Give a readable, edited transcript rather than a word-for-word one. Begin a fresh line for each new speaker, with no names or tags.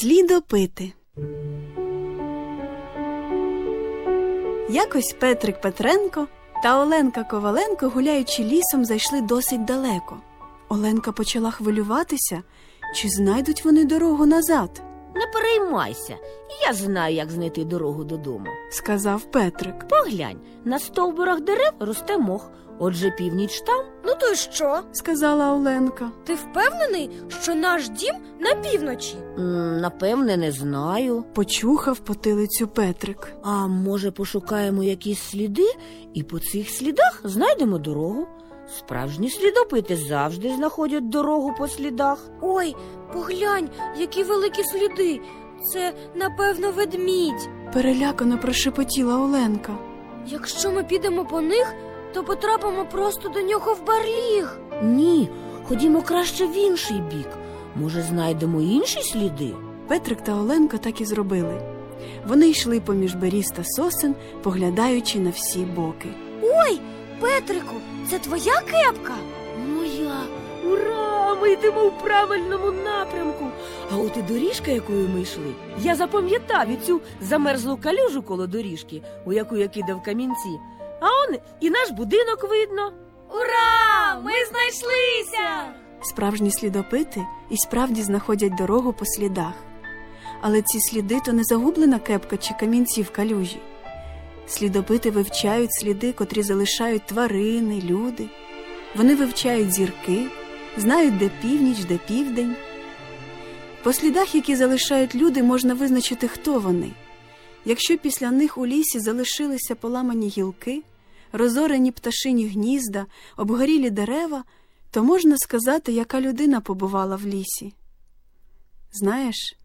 Слідопити. Якось Петрик Петренко та Оленка Коваленко, гуляючи лісом, зайшли досить далеко. Оленка почала хвилюватися, чи знайдуть вони дорогу назад.
Не переймайся, я знаю, як знайти дорогу додому,
сказав Петрик.
Поглянь, на стовбурах дерев росте мох, отже північ там.
Ну то й що?
Сказала Оленка.
Ти впевнений, що наш дім на півночі?
Напевне, не знаю.
Почухав потилицю Петрик.
А може пошукаємо якісь сліди і по цих слідах знайдемо дорогу? Справжні слідопити завжди знаходять дорогу по слідах.
Ой, поглянь, які великі сліди. Це, напевно, ведмідь.
Перелякано прошепотіла Оленка.
Якщо ми підемо по них, то потрапимо просто до нього в барліг.
Ні, ходімо краще в інший бік. Може, знайдемо інші сліди?
Петрик та Оленка так і зробили. Вони йшли поміж беріз та сосен, поглядаючи на всі боки.
Ой, Петрику, це твоя кепка?
Моя! Ура! Ми йдемо в правильному напрямку. А от і доріжка, якою ми йшли. Я запам'ятав і цю замерзлу калюжу коло доріжки, у яку я кидав камінці. А он і наш будинок видно.
Ура! Ми знайшлися!
Справжні слідопити і справді знаходять дорогу по слідах. Але ці сліди – то не загублена кепка чи камінці в калюжі. Слідопити вивчають сліди, котрі залишають тварини, люди. Вони вивчають зірки, знають, де північ, де південь. По слідах, які залишають люди, можна визначити, хто вони. Якщо після них у лісі залишилися поламані гілки, розорені пташині гнізда, обгорілі дерева, то можна сказати, яка людина побувала в лісі. Знаєш,